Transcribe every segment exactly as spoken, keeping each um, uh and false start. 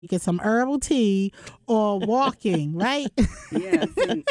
get some herbal tea or walking, right? Yes, and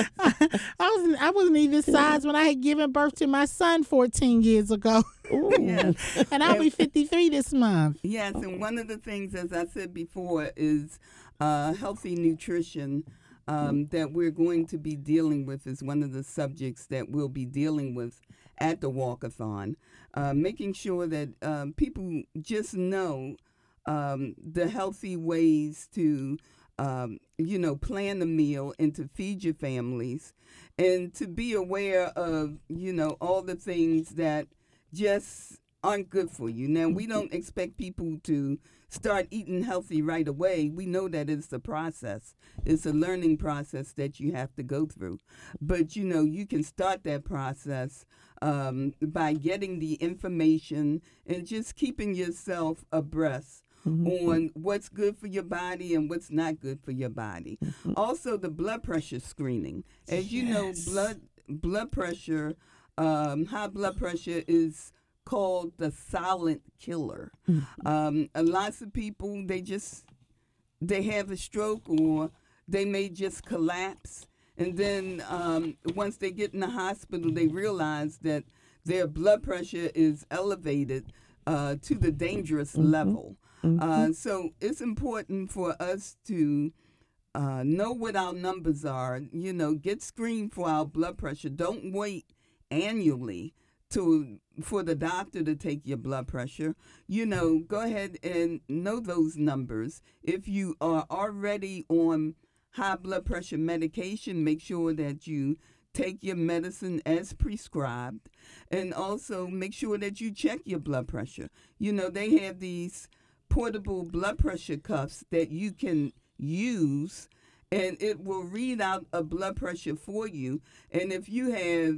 I wasn't I wasn't even size when I had given birth to my son fourteen years ago. yes, Ooh. And I'll and be fifty-three this month. yes, and one of the things, as I said before, is uh, healthy nutrition. Um, that we're going to be dealing with is one of the subjects that we'll be dealing with at the walkathon. Uh, making sure that um, people just know um, the healthy ways to, um, you know, plan the meal and to feed your families, and to be aware of, you know, all the things that just aren't good for you. Now, we don't expect people to start eating healthy right away. We know that it's a process. It's a learning process that you have to go through. But, you know, you can start that process um, by getting the information and just keeping yourself abreast on what's good for your body and what's not good for your body. Also, the blood pressure screening. As you know, Yes. blood blood pressure, um, high blood pressure is called the silent killer. Um, a lots of people, they just they have a stroke, or they may just collapse, and then um, once they get in the hospital, they realize that their blood pressure is elevated uh, to the dangerous level. Uh, so it's important for us to uh, know what our numbers are. You know, get screened for our blood pressure. Don't wait annually to for the doctor to take your blood pressure. You know, go ahead and know those numbers. If you are already on high blood pressure medication, make sure that you take your medicine as prescribed, and also make sure that you check your blood pressure. You know, they have these portable blood pressure cuffs that you can use, and it will read out a blood pressure for you. And if you have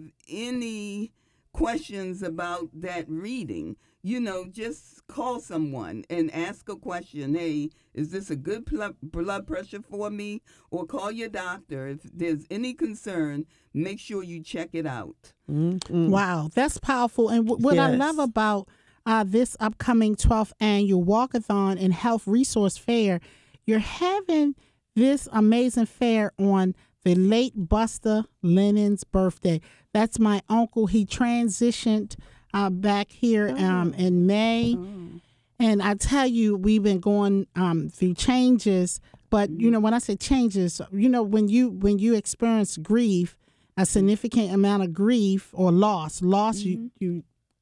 any questions about that reading, you know, just call someone and ask a question. Hey, is this a good pl- blood pressure for me? Or call your doctor. If there's any concern, make sure you check it out. Mm-mm. Wow, that's powerful. And w- what I love Yes. about uh, this upcoming twelfth annual Walkathon and Health Resource Fair, you're having this amazing fair on the late Buster Lennon's birthday. That's my uncle. He transitioned uh, back here um, in May. And I tell you, we've been going um, through changes. But, you know, when I say changes, you know, when you when you experience grief, a significant amount of grief or loss, loss, you, you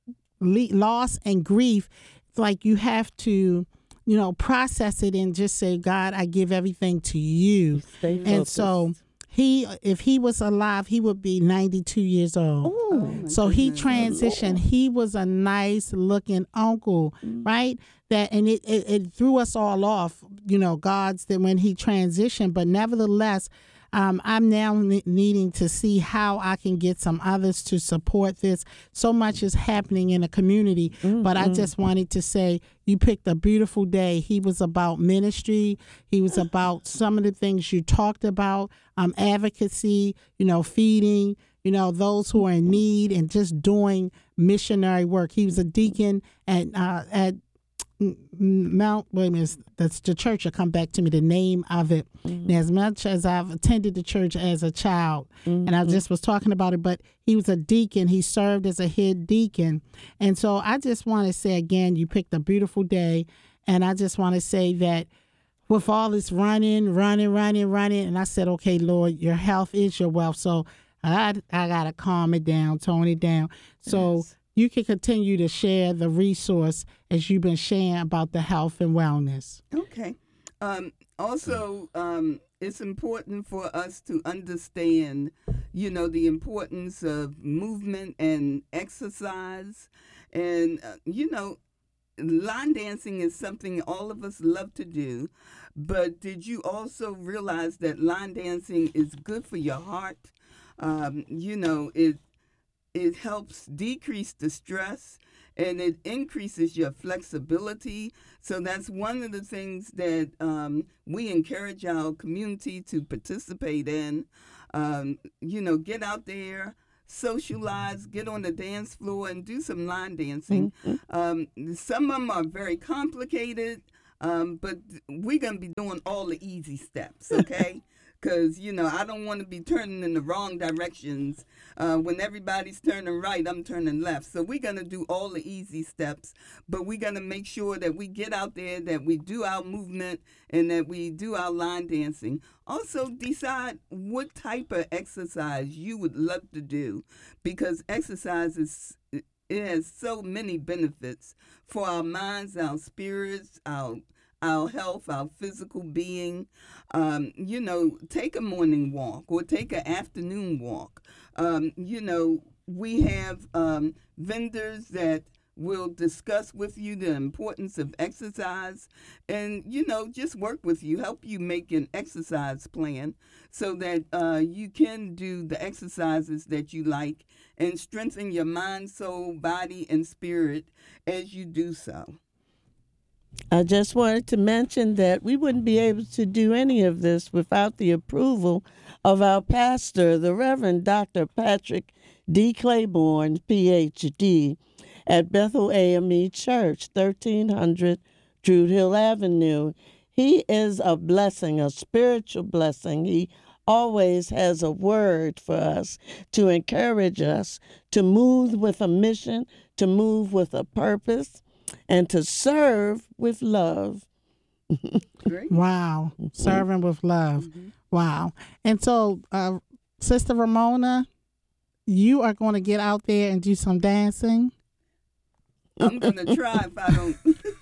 le- loss and grief, it's like you have to, you know, process it and just say, God, I give everything to you. Stay And focused. so he, if he was alive, he would be ninety-two years old. Oh, Ooh. my So he goodness. transitioned. He was a nice looking uncle, right? That and it, it, it threw us all off, you know, God's that when he transitioned. But nevertheless, um, I'm now ne- needing to see how I can get some others to support this. So much is happening in the community, but I just wanted to say you picked a beautiful day. He was about ministry. He was about some of the things you talked about, um, advocacy, you know, feeding, you know, those who are in need and just doing missionary work. He was a deacon at uh, at mm, Mount, wait a minute, that's the church will come back to me, the name of it. And as much as I've attended the church as a child, and I just was talking about it, but he was a deacon. He served as a head deacon. And so I just want to say again, you picked a beautiful day. And I just want to say that with all this running, running, running, running, and I said, okay, Lord, your health is your wealth. So I, I got to calm it down, tone it down. So Yes. you can continue to share the resource as you've been sharing about the health and wellness. Okay. Um, also, um, it's important for us to understand, you know, the importance of movement and exercise. And, uh, you know, line dancing is something all of us love to do. But did you also realize that line dancing is good for your heart? Um, you know, it it helps decrease the stress, and it increases your flexibility. So that's one of the things that um, we encourage our community to participate in. Um, you know, get out there, socialize, get on the dance floor, and do some line dancing. Um, some of them are very complicated. Um, but we're going to be doing all the easy steps, okay? Because, you know, I don't want to be turning in the wrong directions. Uh, when everybody's turning right, I'm turning left. So we're going to do all the easy steps, but we're going to make sure that we get out there, that we do our movement, and that we do our line dancing. Also, decide what type of exercise you would love to do, because exercise is, it has so many benefits for our minds, our spirits, our our health, our physical being. Um, you know, take a morning walk or take an afternoon walk. Um, you know, we have um, vendors that will discuss with you the importance of exercise and, you know, just work with you, help you make an exercise plan so that uh, you can do the exercises that you like and strengthen your mind, soul, body, and spirit as you do so. I just wanted to mention that we wouldn't be able to do any of this without the approval of our pastor, the Reverend Doctor Patrick D. Claiborne, P H D, at Bethel A M E Church, thirteen hundred Druid Hill Avenue. He is a blessing, a spiritual blessing. He always has a word for us to encourage us to move with a mission, to move with a purpose, and to serve with love. Great. Wow. Serving with love. Mm-hmm. Wow. And so, uh, Sister Ramona, you are going to get out there and do some dancing. I'm gonna try if I don't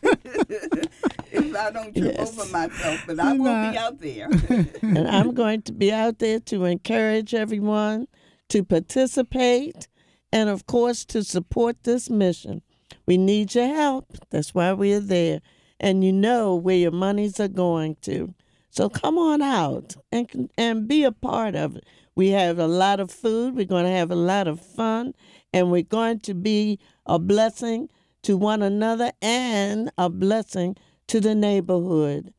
if I don't trip Yes. over myself, but I You're will not. be out there. And I'm going to be out there to encourage everyone to participate and, of course, to support this mission. We need your help. That's why we're there. And you know where your monies are going to. So come on out and and be a part of it. We have a lot of food. We're going to have a lot of fun. And we're going to be a blessing to one another and a blessing to the neighborhood.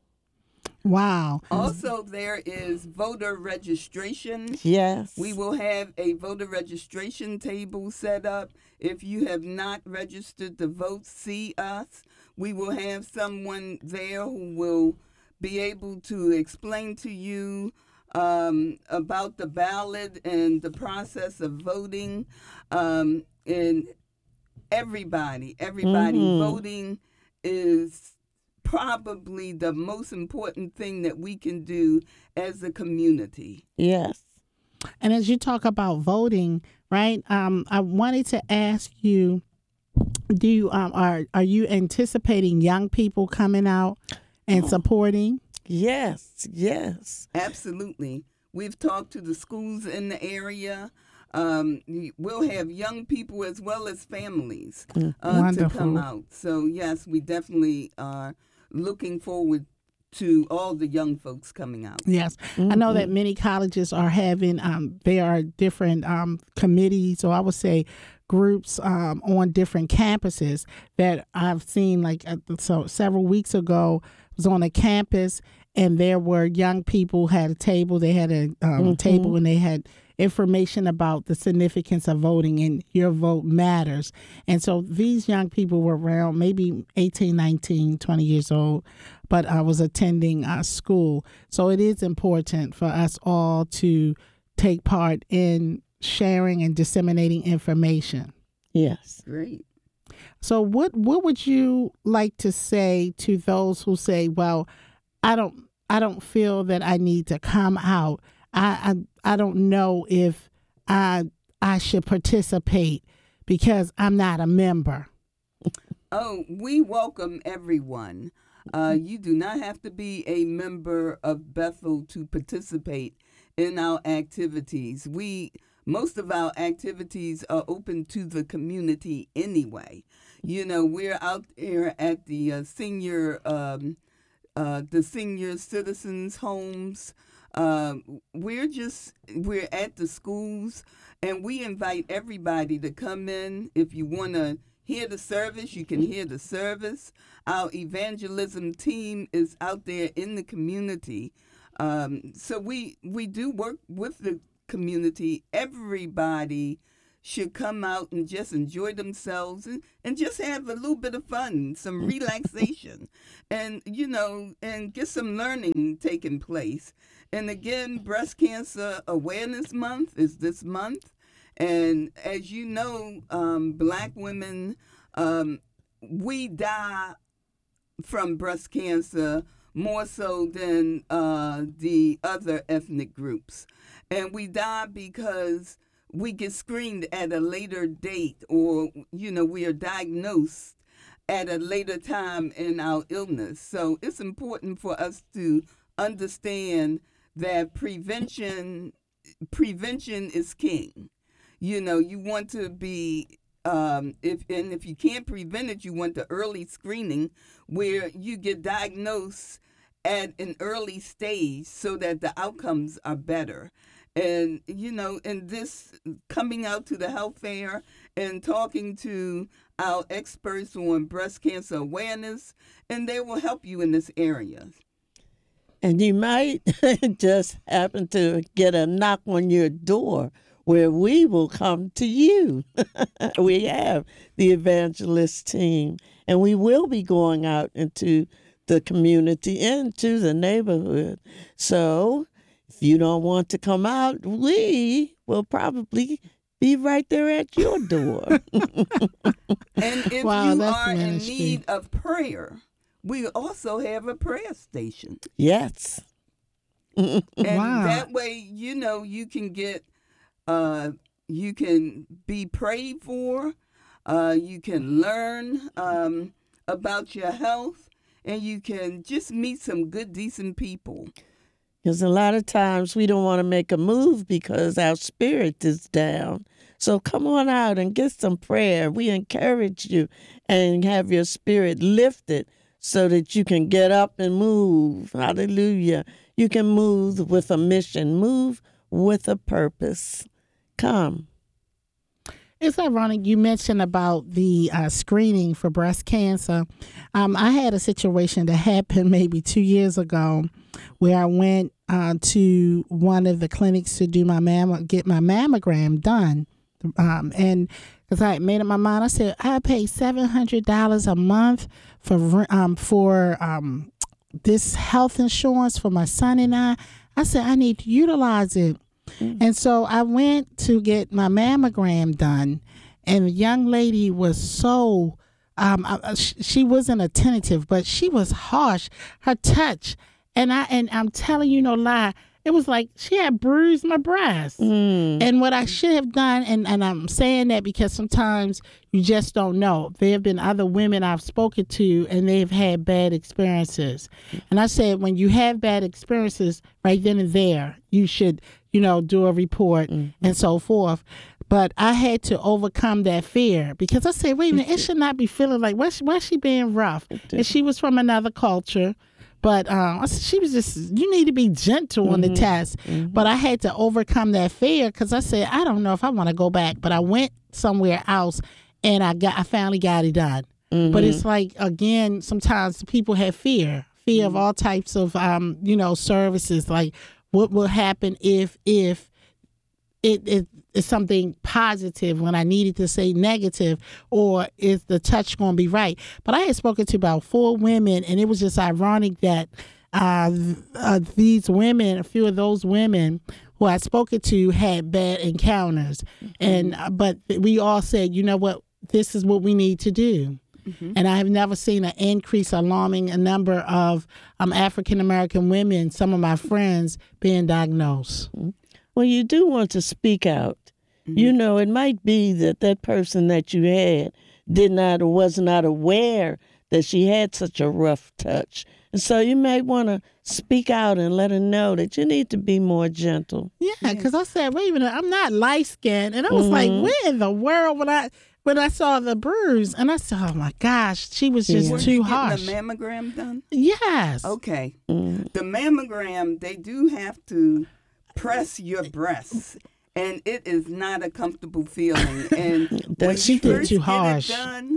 Wow. Also, there is voter registration. Yes. We will have a voter registration table set up. If you have not registered to vote, see us. We will have someone there who will be able to explain to you um, about the ballot and the process of voting. Um, and everybody, everybody Mhm. voting is probably the most important thing that we can do as a community. Yes. And as you talk about voting, right? Um, I wanted to ask you: Do you um are are you anticipating young people coming out and Oh. supporting? Yes. Yes. Absolutely. We've talked to the schools in the area. Um, we'll have young people as well as families uh, to Wonderful. come out. So, yes, we definitely are looking forward to all the young folks coming out. Yes, I know that many colleges are having. Um, there are different um committees, or I would say groups um on different campuses that I've seen. Like uh, so, several weeks ago, I was on a campus, and there were young people had a table. They had a um, table, and they had information about the significance of voting, and your vote matters. And so these young people were around maybe eighteen, nineteen, twenty years old, but I was attending uh, school. So it is important for us all to take part in sharing and disseminating information. Yes. Great. So what what would you like to say to those who say, well, I don't I don't feel that I need to come out. I I, I don't know if I I should participate because I'm not a member. Oh, we welcome everyone. Uh, you do not have to be a member of Bethel to participate in our activities. We most of our activities are open to the community anyway. You know, we're out there at the uh, senior um, uh, the senior citizens' homes. Um, we're just we're at the schools, and we invite everybody to come in. If you want to hear the service, you can hear the service. Our evangelism team is out there in the community, um, so we we do work with the community. Everybody should come out and just enjoy themselves and, and just have a little bit of fun, some relaxation, and, you know, and get some learning taking place. And again, Breast Cancer Awareness Month is this month. And as you know, um, Black women, um, we die from breast cancer more so than uh, the other ethnic groups. And we die because we get screened at a later date, or, you know, we are diagnosed at a later time in our illness. So it's important for us to understand that prevention prevention is king. You know, you want to be um, if and if you can't prevent it, you want the early screening where you get diagnosed at an early stage so that the outcomes are better. And, you know, and this coming out to the health fair and talking to our experts on breast cancer awareness, and they will help you in this area. And you might just happen to get a knock on your door where we will come to you. We have the evangelist team, and we will be going out into the community, into the neighborhood. So if you don't want to come out, we will probably be right there at your door. And if Wow, you that's are in ministry. need of prayer, we also have a prayer station. Yes. And Wow. that way, you know, you can get, uh, you can be prayed for, uh, you can learn um, about your health, and you can just meet some good, decent people. Because a lot of times we don't want to make a move because our spirit is down. So come on out and get some prayer. We encourage you and have your spirit lifted so that you can get up and move. Hallelujah. You can move with a mission, move with a purpose. Come. It's ironic you mentioned about the uh, screening for breast cancer. Um, I had a situation that happened maybe two years ago where I went uh, to one of the clinics to do my mammo- get my mammogram done. Um, and because I had made up my mind, I said, I pay seven hundred dollars a month for, um, for um, this health insurance for my son and I. I said, I need to utilize it. And so I went to get my mammogram done, and the young lady was so, um, I, sh- she wasn't attentive, but she was harsh. Her touch, and I and I'm telling you no lie, it was like she had bruised my breast. Mm. And what I should have done, and, and I'm saying that because sometimes you just don't know. There have been other women I've spoken to, and they've had bad experiences. And I said, when you have bad experiences, right then and there, you should, you know, do a report mm-hmm. and so forth. But I had to overcome that fear because I said, wait a minute, it should not be feeling like, why, why is she being rough? And she was from another culture. But uh, she was just, you need to be gentle mm-hmm. on the test. Mm-hmm. But I had to overcome that fear because I said, I don't know if I want to go back. But I went somewhere else and I got, I finally got it done. Mm-hmm. But it's like, again, sometimes people have fear, fear mm-hmm. of all types of, um, you know, services. Like what will happen if, if it, it is something positive when I needed to say negative, or is the touch going to be right? But I had spoken to about four women, and it was just ironic that uh, uh, these women, a few of those women who I spoken to had bad encounters. Mm-hmm. And uh, but we all said, you know what, this is what we need to do. Mm-hmm. And I have never seen an increase alarming a number of um, African-American women, some of my friends, being diagnosed. Mm-hmm. Well, you do want to speak out. Mm-hmm. You know, it might be that that person that you had did not or was not aware that she had such a rough touch. And so you may want to speak out and let her know that you need to be more gentle. Yeah, because I said, wait a minute, I'm not light-skinned. And I was mm-hmm. like, where in the world when I when I saw the bruise? And I said, oh, my gosh, she was just yeah. too Were you harsh. getting the mammogram done? Yes. Okay. Mm-hmm. The mammogram, they do have to press your breasts, and it is not a comfortable feeling. And when she you did first too get harsh. it done,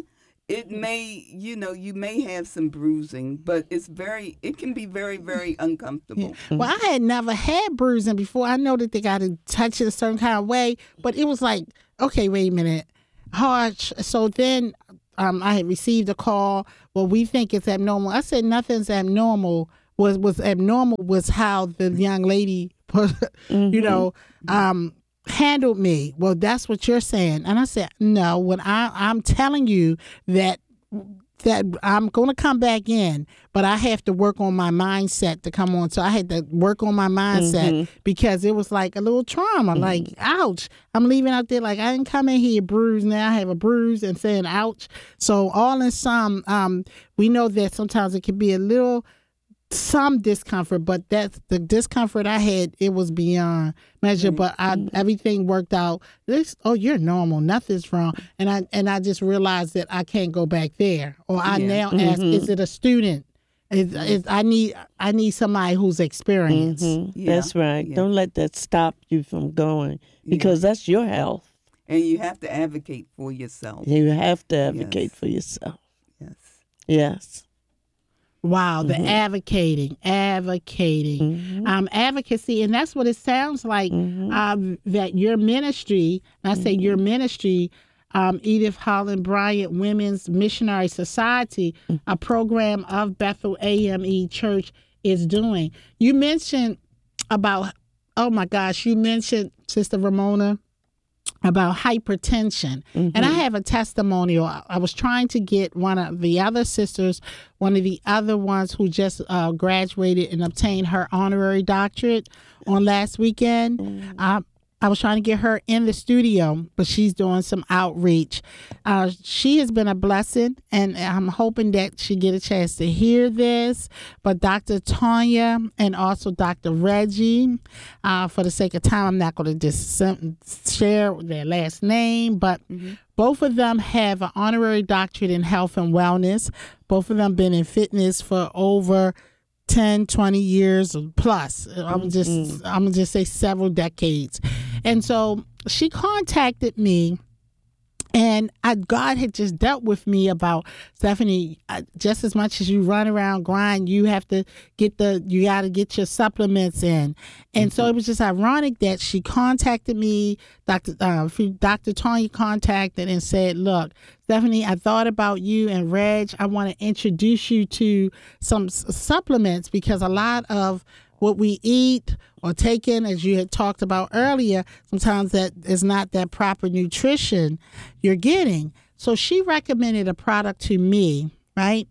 it may, you know, you may have some bruising, but it's very, it can be very, very uncomfortable. Yeah. Well, I had never had bruising before. I know that they got to touch it a certain kind of way, but it was like, okay, wait a minute, harsh. So then um, I had received a call. Well, we think it's abnormal. I said nothing's abnormal. Was was abnormal was how the young lady, mm-hmm. you know, um, handled me. Well, that's what you're saying. And I said, no, when I, I'm telling you that that I'm going to come back in, but I have to work on my mindset to come on. So I had to work on my mindset mm-hmm. because it was like a little trauma, mm-hmm. like, ouch. I'm leaving out there like I didn't come in here bruised. Now I have a bruise and saying, ouch. So all in sum, um, we know that sometimes it can be a little some discomfort, but that's the discomfort I had. It was beyond measure, mm-hmm. but I everything worked out. This, oh, you're normal, nothing's wrong, and I and I just realized that I can't go back there. Or I yeah. now mm-hmm. ask, is it a student? Is, is I need I need somebody who's experienced. Mm-hmm. Yeah. That's right. Yeah. Don't let that stop you from going because yeah. that's your health, and you have to advocate for yourself. You have to advocate yes. for yourself. Yes. Yes. Wow, the mm-hmm. advocating, advocating, mm-hmm. um, advocacy, and that's what it sounds like. Mm-hmm. Um, that your ministry, and I mm-hmm. say your ministry, um, Edith Holland Bryant Women's Missionary Society, mm-hmm. a program of Bethel A M E Church, is doing. You mentioned about, oh my gosh, you mentioned Sister Ramona about hypertension. Mm-hmm. And I have a testimonial. I was trying to get one of the other sisters, one of the other ones who just uh, graduated and obtained her honorary doctorate on last weekend. Mm-hmm. Uh, I was trying to get her in the studio, but she's doing some outreach. Uh, she has been a blessing, and I'm hoping that she get a chance to hear this. But Doctor Tanya and also Doctor Reggie, uh, for the sake of time, I'm not going to just share their last name, but mm-hmm. both of them have an honorary doctorate in health and wellness. Both of them been in fitness for over ten, twenty years plus. I'm just, mm-hmm. I'm gonna just say several decades. And so she contacted me, and I, God had just dealt with me about, Stephanie, I, just as much as you run around, grind, you have to get the, you got to get your supplements in. And mm-hmm. so it was just ironic that she contacted me, Doctor Uh, Doctor Tanya contacted and said, look, Stephanie, I thought about you and Reg. I want to introduce you to some s- supplements because a lot of what we eat or take in, as you had talked about earlier, sometimes that is not that proper nutrition you're getting. So she recommended a product to me, right?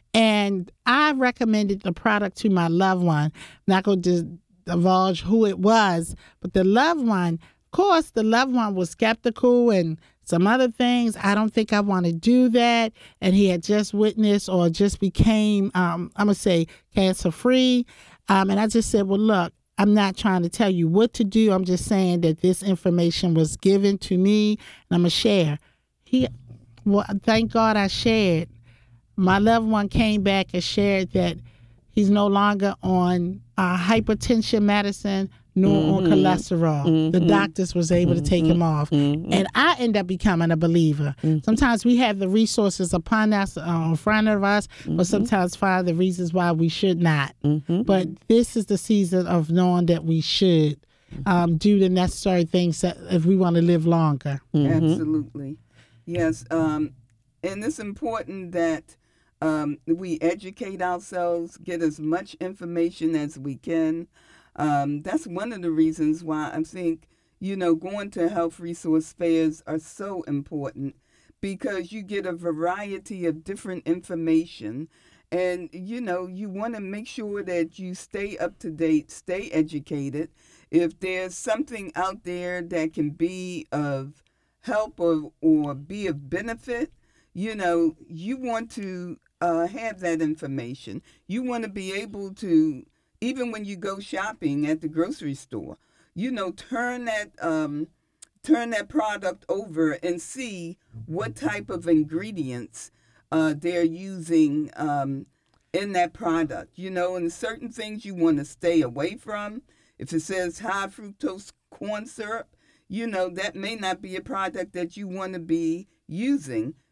And I recommended the product to my loved one. I'm not going to divulge who it was, but the loved one, of course, the loved one was skeptical and some other things. I don't think I want to do that. And he had just witnessed or just became, um, I'm going to say, cancer-free. Um, and I just said, well, look, I'm not trying to tell you what to do. I'm just saying that this information was given to me, and I'm going to share. He, well, thank God I shared. My loved one came back and shared that he's no longer on uh, hypertension medicine nor mm-hmm. on cholesterol. Mm-hmm. The doctors was able mm-hmm. to take him off. Mm-hmm. And I end up becoming a believer. Mm-hmm. Sometimes we have the resources upon us, uh, in front of us, mm-hmm. but sometimes find the reasons why we should not. Mm-hmm. But this is the season of knowing that we should um, do the necessary things that if we want to live longer. Mm-hmm. Absolutely. Yes. Um, and it's important that um, we educate ourselves, get as much information as we can. Um, that's one of the reasons why I think, you know, going to health resource fairs are so important because you get a variety of different information and, you know, you want to make sure that you stay up to date, stay educated. If there's something out there that can be of help or, or be of benefit, you know, you want to uh, have that information. You want to be able to, even when you go shopping at the grocery store, you know, turn that um, turn that product over and see what type of ingredients uh, they're using um, in that product. You know, and certain things you want to stay away from. If it says high fructose corn syrup, you know, that may not be a product that you want to be using.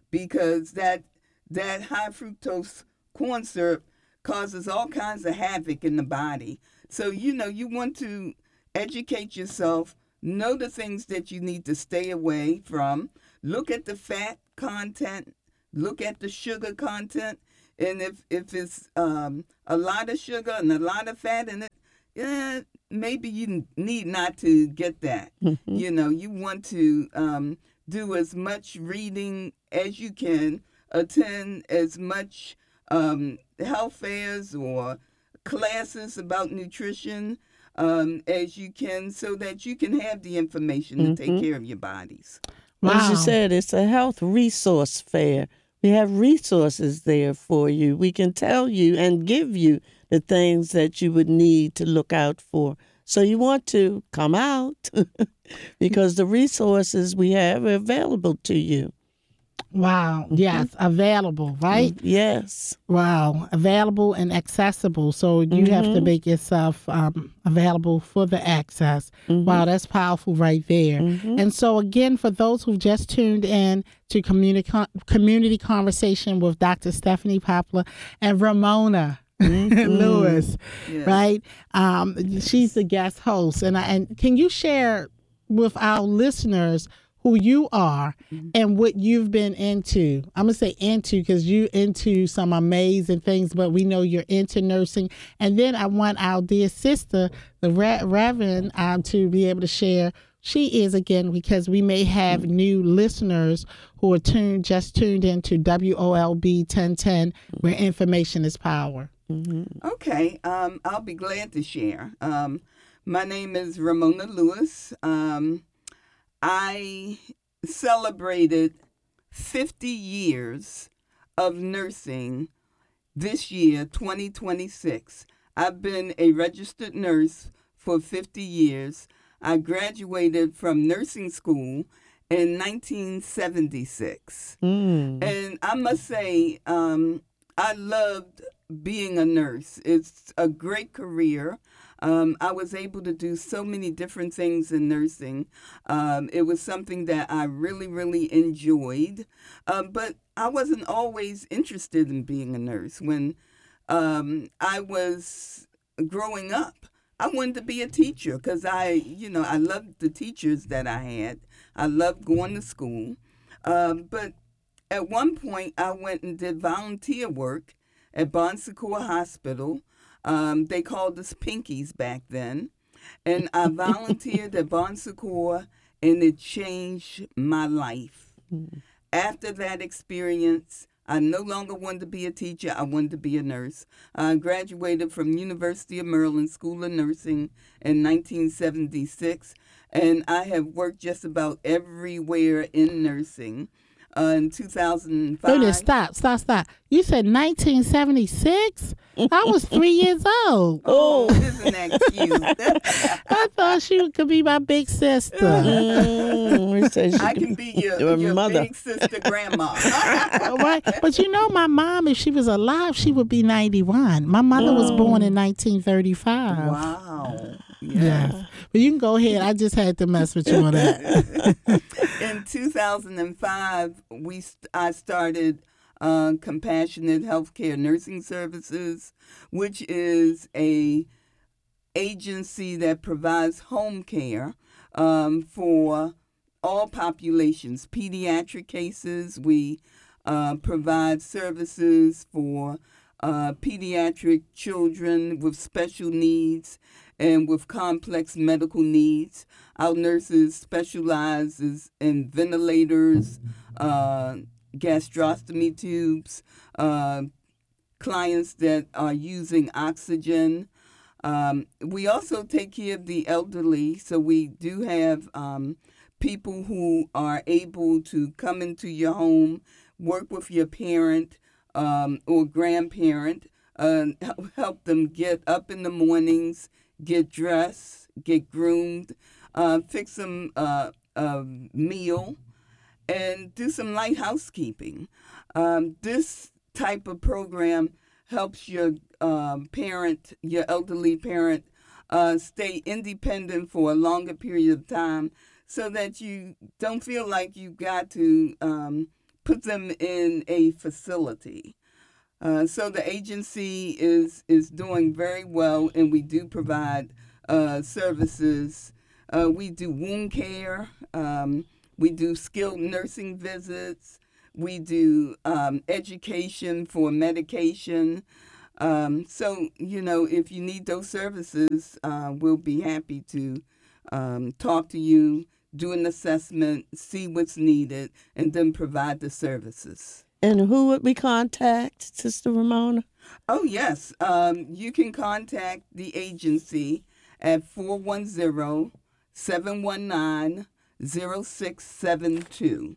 because that that high fructose corn syrup causes all kinds of havoc in the body. So, you know, you want to educate yourself, know the things that you need to stay away from, look at the fat content, look at the sugar content, and if, if it's um, a lot of sugar and a lot of fat in it, yeah, maybe you need not to get that. Mm-hmm. You know, you want to um, do as much reading as you can, attend as much um, health fairs or classes about nutrition um, as you can, so that you can have the information mm-hmm. to take care of your bodies. Wow. As you said, it's a health resource fair. We have resources there for you. We can tell you and give you the things that you would need to look out for. So you want to come out because the resources we have are available to you. Wow. Yes. Mm-hmm. Available, right? Yes. Wow. Available and accessible. So you mm-hmm. have to make yourself um, available for the access. Mm-hmm. Wow. That's powerful right there. Mm-hmm. And so again, for those who've just tuned in to community, community conversation with Doctor Stephanie Poplar and Ramona mm-hmm. Lewis, yeah. right? Um, she's the guest host. And, I, and can you share with our listeners who you are mm-hmm. and what you've been into? I'm going to say into because you into some amazing things, but we know you're into nursing. And then I want our dear sister, the Re- Reverend, um, to be able to share. She is, again, because we may have mm-hmm. new listeners who are tuned, just tuned into W O L B ten ten, where information is power. Mm-hmm. Okay. Um, I'll be glad to share. Um, my name is Ramona Lewis. Um, I celebrated fifty years of nursing this year, twenty twenty-six. I've been a registered nurse for fifty years. I graduated from nursing school in nineteen seventy-six. Mm. And I must say, um, I loved being a nurse. It's a great career. Um, I was able to do so many different things in nursing. Um, it was something that I really, really enjoyed. Um, but I wasn't always interested in being a nurse. When um, I was growing up, I wanted to be a teacher because I, you know, I loved the teachers that I had. I loved going to school. Um, but at one point, I went and did volunteer work at Bon Secours Hospital. Um, they called us Pinkies back then. And I volunteered at Bon Secours, and it changed my life. Mm. After that experience, I no longer wanted to be a teacher. I wanted to be a nurse. I graduated from University of Maryland School of Nursing in nineteen seventy-six, and I have worked just about everywhere in nursing. Uh, in two thousand five. Wait a minute, stop, stop, stop. You said nineteen seventy-six? I was three years old. Oh, isn't that cute? I thought she could be my big sister. Mm, I can be your, your, your mother. Big sister grandma. Right. But you know, my mom, if she was alive, she would be ninety-one. My mother mm. was born in nineteen thirty-five. Wow. Yeah. Yes. But you can go ahead. I just had to mess with you on that. In two thousand five, we I started uh, Compassionate Healthcare Nursing Services, which is a agency that provides home care um, for all populations, pediatric cases. We uh, provide services for uh, pediatric children with special needs and with complex medical needs. Our nurses specialize in ventilators, uh, gastrostomy tubes, uh, clients that are using oxygen. Um, we also take care of the elderly, so we do have um, people who are able to come into your home, work with your parent um, or grandparent, uh, help, help them get up in the mornings, get dressed, get groomed, uh, fix them uh, a meal, and do some light housekeeping. Um, this type of program helps your um, parent, your elderly parent, uh, stay independent for a longer period of time so that you don't feel like you got to um, put them in a facility. Uh, so the agency is is doing very well, and we do provide uh, services. Uh, we do wound care. Um, we do skilled nursing visits. We do um, education for medication. Um, so, you know, if you need those services, uh, we'll be happy to um, talk to you, do an assessment, see what's needed, and then provide the services. And who would we contact, Sister Ramona? Oh, yes. Um, you can contact the agency at four one zero, seven one nine, zero six seven two.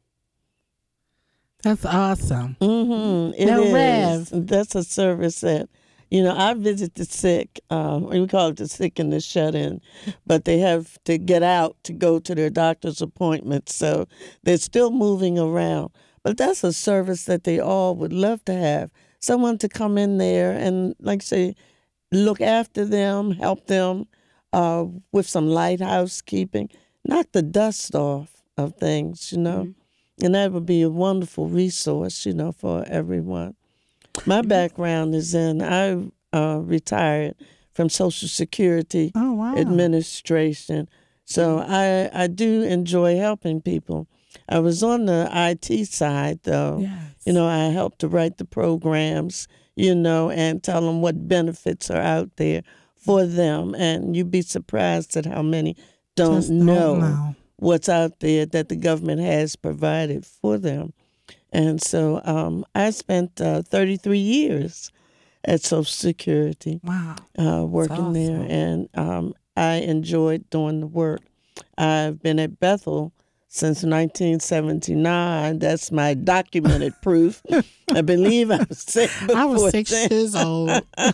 That's awesome. Mm-hmm. It Now, is. Rev. That's a service that, you know, I visit the sick. Um, we call it the sick and the shut-in, but they have to get out to go to their doctor's appointments, so they're still moving around. But that's a service that they all would love to have. Someone to come in there and, like say, look after them, help them uh, with some light housekeeping, knock the dust off of things, you know. Mm-hmm. And that would be a wonderful resource, you know, for everyone. My background is in, I uh, retired from Social Security Oh, wow. Administration. So I, I do enjoy helping people. I was on the I T side, though. Yes. You know, I helped to write the programs, you know, and tell them what benefits are out there for them. And you'd be surprised at how many don't, Just don't know, know what's out there that the government has provided for them. And so um, I spent uh, thirty-three years at Social Security. Wow. Uh, working awesome. there. And um, I enjoyed doing the work. I've been at Bethel since nineteen seventy-nine. That's my documented proof. I believe I was sick before I was six then. years old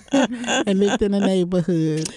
and lived in the neighborhood.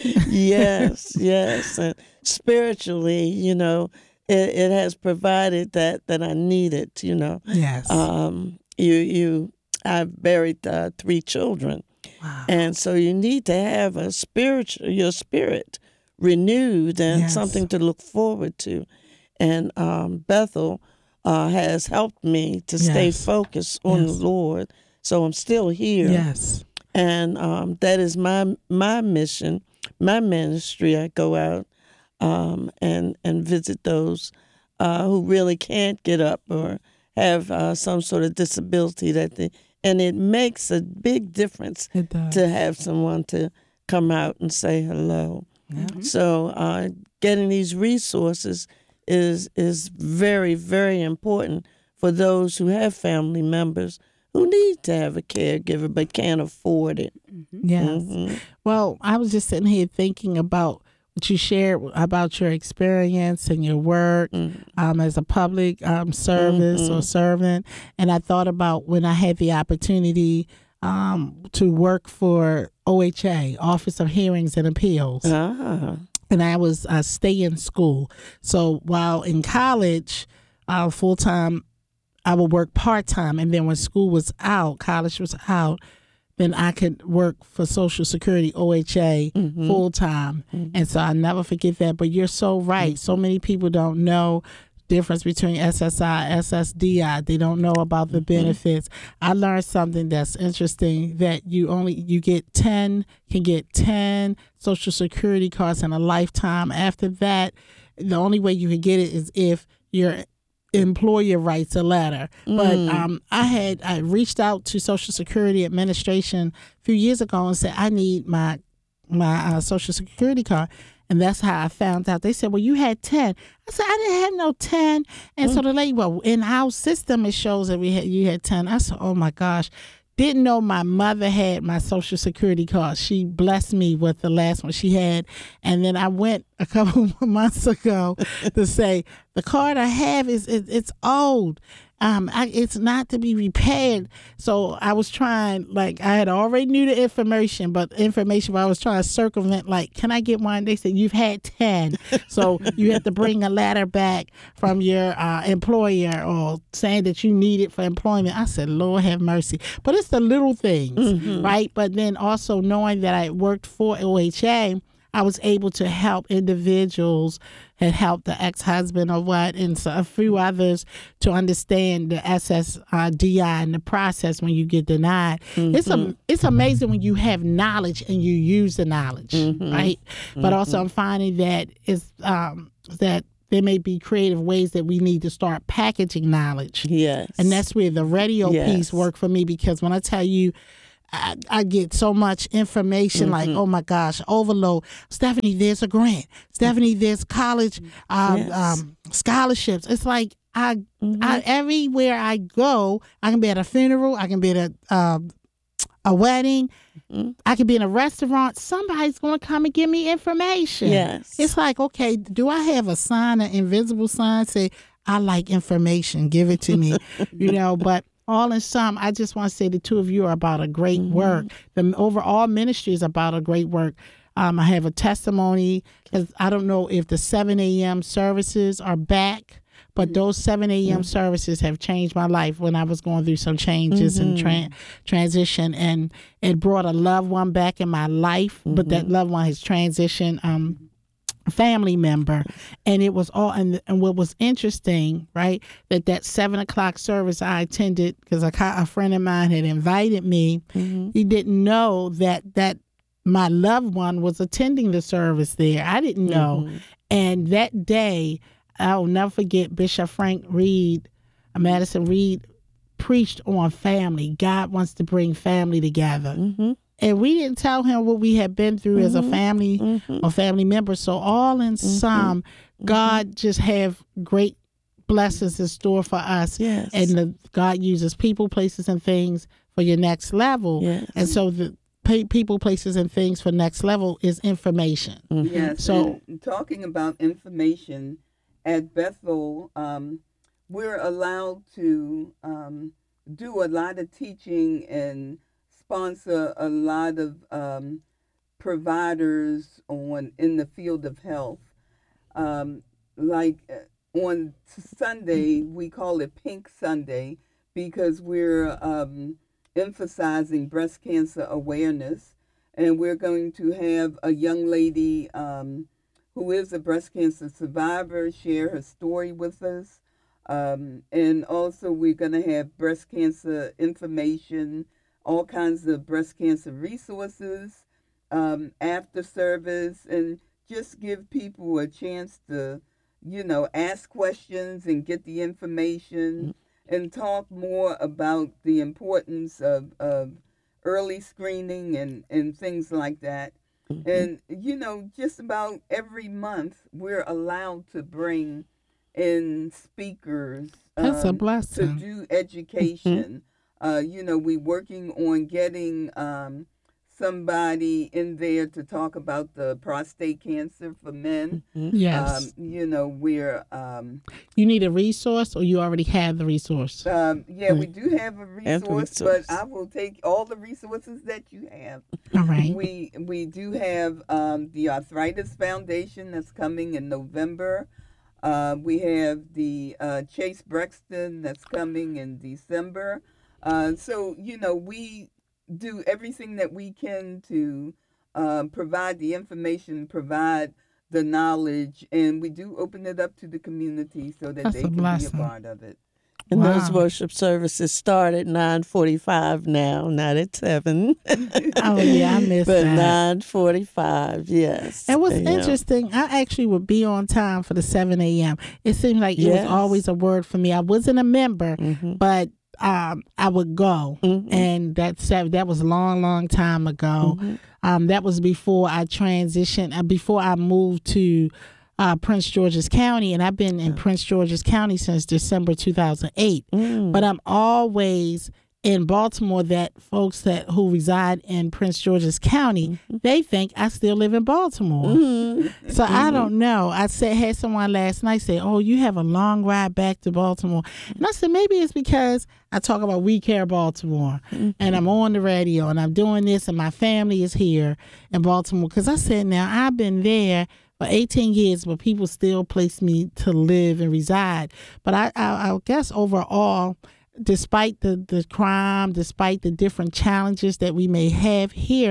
Yes, yes. And spiritually, you know, it, it has provided that, that I needed, you know. Yes. Um, you, you, I've buried uh, three children. Wow. And so you need to have a spiritual, your spirit renewed and Yes. something to look forward to. And um, Bethel uh, has helped me to stay Yes. focused on Yes. the Lord. So I'm still here. Yes. And um, that is my my mission, my ministry. I go out um, and, and visit those uh, who really can't get up or have uh, some sort of disability. that they, And it makes a big difference It does. to have someone to come out and say hello. Yeah. So uh, getting these resources is is very, very important for those who have family members who need to have a caregiver but can't afford it. Yes. Mhm. Well, I was just sitting here thinking about what you shared about your experience and your work Mhm. um, as a public um, service Mhm. or servant. And I thought about when I had the opportunity um, to work for O H A, Office of Hearings and Appeals. Ah. And I was uh, stay in school. So while in college, uh, full time, I would work part time, and then when school was out, college was out, then I could work for Social Security, O H A, Mhm. full time. Mhm. And so I never forget that. But you're so right. So many people don't know difference between S S I, S S D I. They don't know about the benefits. I learned something that's interesting, that you only you get ten can get ten Social Security cards in a lifetime. After that, the only way you can get it is if your employer writes a letter. But um, I had I reached out to Social Security Administration a few years ago and said I need my my uh, Social Security card. And that's how I found out. They said, well, you had ten. I said, I didn't have no ten. And so the lady, well, in our system, it shows that we had you had ten. I said, oh, my gosh. Didn't know my mother had my Social Security card. She blessed me with the last one she had. And then I went a couple of months ago to say, the card I have, is it, it's old. Um, I, it's not to be repaired. So I was trying, like, I had already knew the information, but information, but I was trying to circumvent, like, can I get one? They said, you've had ten. So you have to bring a letter back from your uh, employer or saying that you need it for employment. I said, Lord have mercy. But it's the little things, Mhm. right? But then also knowing that I worked for O H A, I was able to help individuals, had helped the ex-husband or what, and so a few others to understand the S S D I and the process when you get denied. Mm-hmm. It's a, it's amazing when you have knowledge and you use the knowledge, mm-hmm. right? Mm-hmm. But also I'm finding that it's um, that there may be creative ways that we need to start packaging knowledge. Yes. And that's where the radio yes. piece worked for me, because when I tell you, I, I get so much information, mm-hmm. like, oh my gosh, overload. Stephanie, there's a grant. Stephanie, there's college um, yes. um, scholarships. It's like I, mm-hmm. I, everywhere I go, I can be at a funeral, I can be at a, uh, a wedding, mm-hmm. I can be in a restaurant. Somebody's going to come and give me information. Yes. It's like, okay, do I have a sign, an invisible sign, say, I like information, give it to me, you know, but all in sum, I just want to say the two of you are about a great mm-hmm. work. The overall ministry is about a great work. Um, I have a testimony, because I don't know if the seven a.m. services are back, but those seven a.m. Mm-hmm. services have changed my life when I was going through some changes mm-hmm. and tra- transition. And it brought a loved one back in my life, mm-hmm. but that loved one has transitioned. Um, family member, and it was all and, and what was interesting, right, that that seven o'clock service I attended, because a, a friend of mine had invited me, mm-hmm. he didn't know that that my loved one was attending the service there. I didn't know. Mm-hmm. And that day, I'll never forget, Bishop Frank Reed, Madison Reed, preached on family. God wants to bring family together. Mm-hmm. And we didn't tell him what we had been through mm-hmm. as a family mm-hmm. or family member. So all in mm-hmm. sum, God mm-hmm. just have great blessings in store for us. Yes. And the, God uses people, places, and things for your next level. Yes. And so the pe- people, places, and things for next level is information. Mm-hmm. Yes. So and talking about information at Bethel, um, we're allowed to um, do a lot of teaching and sponsor a lot of um, providers on in the field of health. Um, like on Sunday, we call it Pink Sunday, because we're um, emphasizing breast cancer awareness, and we're going to have a young lady um, who is a breast cancer survivor share her story with us, um, and also we're going to have breast cancer information, all kinds of breast cancer resources um, after service, and just give people a chance to, you know, ask questions and get the information mm-hmm. and talk more about the importance of, of early screening and, and things like that. Mm-hmm. And, you know, just about every month we're allowed to bring in speakers That's um, a blessing. to do education. Mm-hmm. Uh, you know, we're working on getting um, somebody in there to talk about the prostate cancer for men. Mm-hmm. Yes. Um, you know, we're... Um, you need a resource, or you already have the resource? Um, yeah, we do have a resource, resource, but I will take all the resources that you have. All right. We, we do have um, the Arthritis Foundation that's coming in November. Uh, we have the uh, Chase Brexton that's coming in December. Uh, so, you know, we do everything that we can to um, provide the information, provide the knowledge, and we do open it up to the community so that That's they a can blessing. be a part of it. And Wow. those worship services start at nine forty-five now, not at seven. Oh, yeah, I missed but that. nine forty-five, yes. And what's Yeah. interesting, I actually would be on time for the seven a.m. It seemed like it Yes. was always a word for me. I wasn't a member, Mm-hmm. but um, I would go. Mm-hmm. And that seven, that was a long, long time ago. Mm-hmm. Um, that was before I transitioned, uh, before I moved to uh, Prince George's County. And I've been in Prince George's County since December two thousand eight. Mm. But But I'm always in Baltimore, that folks that who reside in Prince George's County, mm-hmm. they think I still live in Baltimore. Mm-hmm. So mm-hmm. I don't know. I said had someone last night say, "Oh, you have a long ride back to Baltimore," and I said maybe it's because I talk about We Care Baltimore, mm-hmm. and I'm on the radio and I'm doing this, and my family is here in Baltimore. Because I said now I've been there for eighteen years, but people still place me to live and reside. But I, I, I guess overall, despite the, the crime, despite the different challenges that we may have here,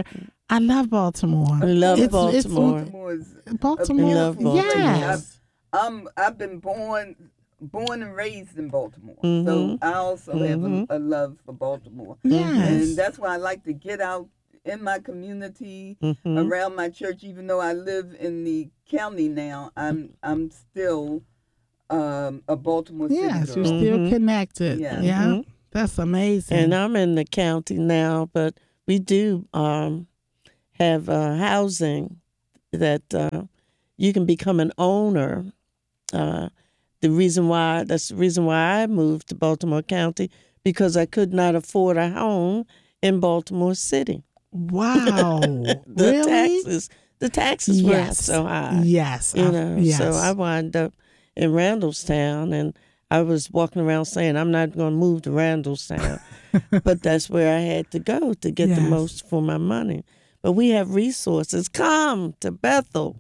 I love Baltimore. I love It's- Baltimore. it's- Baltimore is Baltimore. I love Baltimore. Yes. I'm I've been born born and raised in Baltimore, Mhm. so I also Mhm. have a, a love for Baltimore, Yes. and that's why I like to get out in my community, Mhm. around my church. Even though I live in the county now, I'm I'm still um, a Baltimore city Yes, you're girl. still Mhm. connected. Yeah. Yeah. Mhm. That's amazing. And I'm in the county now, but we do um, have uh, housing that uh, you can become an owner. Uh, the reason why that's the reason why I moved to Baltimore County, because I could not afford a home in Baltimore City. Wow. The Really? taxes, the taxes were Yes. so high. Yes. You I've- know, yes. so I wound up in Randallstown, and I was walking around saying, I'm not going to move to Randallstown. But that's where I had to go to get the Yes. most for my money. But we have resources. Come to Bethel.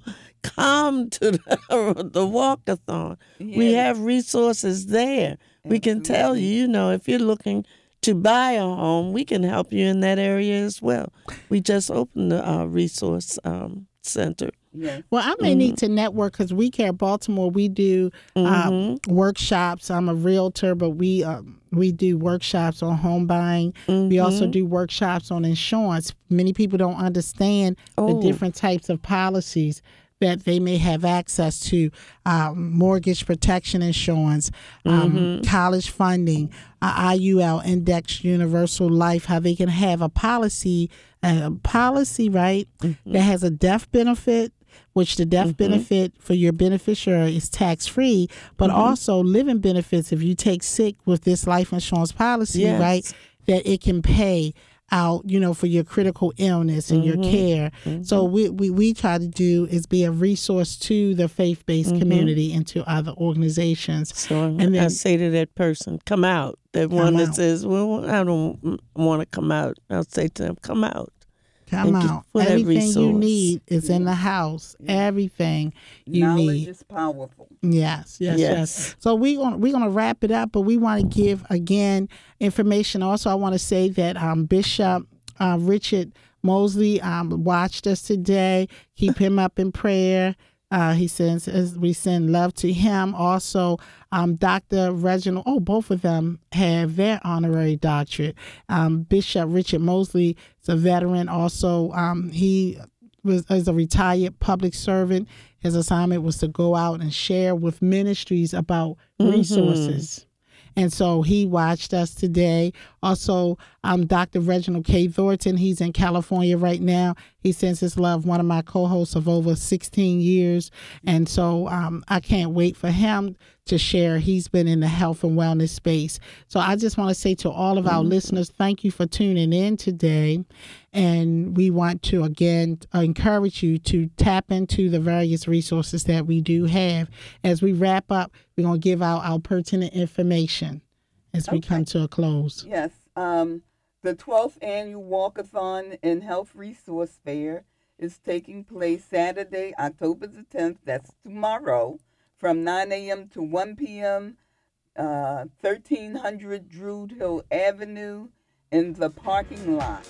Come to the, the walkathon. We Yeah. have resources there. We can tell you, Absolutely. you know, if you're looking to buy a home, we can help you in that area as well. We just opened the uh, resource um, center. Yes. Well, I may need to network because we care Baltimore. We do um, workshops. I'm a realtor, but we um, we do workshops on home buying. We also do workshops on insurance. Many people don't understand the Oh. different types of policies that they may have access to: um, mortgage protection insurance, um, college funding, uh, I U L, Indexed Universal Life. How they can have a policy, a policy, right, that has a death benefit, which the death benefit for your beneficiary is tax free, but also living benefits if you take sick with this life insurance policy, Yes. right, that it can pay out, you know, for your critical illness and your care. So we, we we try to do is be a resource to the faith-based community and to other organizations. So And I then- say to that person, come out. That one that out. says, well, I don't want to come out. I'll say to them, come out. Come and just out. for that Everything you resource. need is in the house. Everything you Knowledge need. is powerful. Yes, yes, yes, Yes. So we gonna we're gonna wrap it up, but we want to give again information. Also, I want to say that um, Bishop uh, Richard Mosley um, watched us today. Keep him up in prayer. Uh, he sends as we send love to him. Also, um, Doctor Reginald. Oh, both of them have their honorary doctorate. Um, Bishop Richard Mosley is a veteran. Also, um, he was as a retired public servant. His assignment was to go out and share with ministries about resources. And so he watched us today. Also, um, Doctor Reginald K. Thornton, he's in California right now. He sends his love, one of my co-hosts of over sixteen years. And so um, I can't wait for him to share. He's been in the health and wellness space. So I just want to say to all of our listeners, thank you for tuning in today. And we want to, again, encourage you to tap into the various resources that we do have. As we wrap up, we're going to give out our pertinent information as we come to a close. Yes. Um, the twelfth annual Walkathon and Health Resource Fair is taking place Saturday, October the tenth. That's tomorrow, from nine a.m. to one p.m. Uh, thirteen hundred Druid Hill Avenue in the parking lot.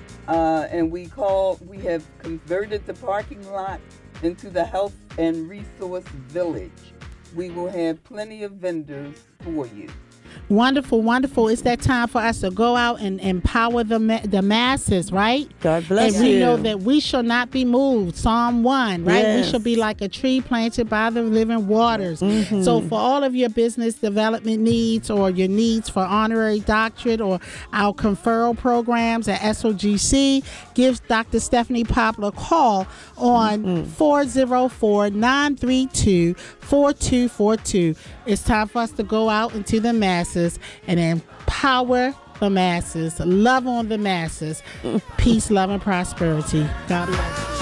Uh, and we call we have converted the parking lot into the Health and Resource Village. We will have plenty of vendors for you. Wonderful, wonderful. It's that time for us to go out and empower the ma- the masses, right? God bless and we you. know that we shall not be moved. Psalm one, right? Yes. We shall be like a tree planted by the living waters. Mm-hmm. So for all of your business development needs or your needs for honorary doctorate or our conferral programs at S O G C, give Doctor Stephanie Poplar a call on four oh four, nine three two, four two four two. It's time for us to go out into the masses and empower the masses, love on the masses. Peace, love, and prosperity. God bless.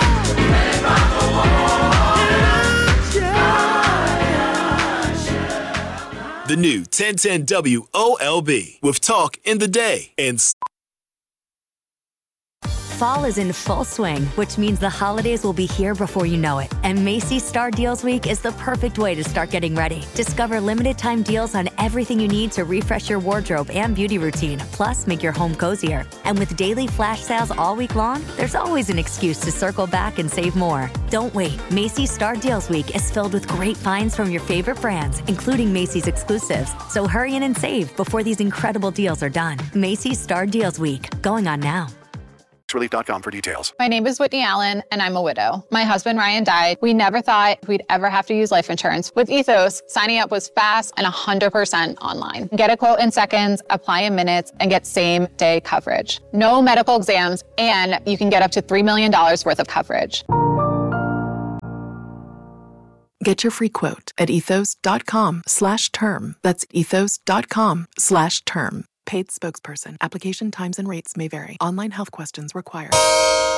The new ten ten W O L B with talk in the day and Fall is in full swing, which means the holidays will be here before you know it. And Macy's Star Deals Week is the perfect way to start getting ready. Discover limited time deals on everything you need to refresh your wardrobe and beauty routine, plus make your home cozier. And with daily flash sales all week long, there's always an excuse to circle back and save more. Don't wait. Macy's Star Deals Week is filled with great finds from your favorite brands, including Macy's exclusives. So hurry in and save before these incredible deals are done. Macy's Star Deals Week, going on now. Relief dot com for details. My name is Whitney Allen, and I'm a widow. My husband, Ryan, died. We never thought we'd ever have to use life insurance. With Ethos, signing up was fast and one hundred percent online. Get a quote in seconds, apply in minutes, and get same-day coverage. No medical exams, and you can get up to three million dollars worth of coverage. Get your free quote at ethos dot com slash term. That's ethos dot com slash term. Paid spokesperson. Application times and rates may vary. Online health questions required.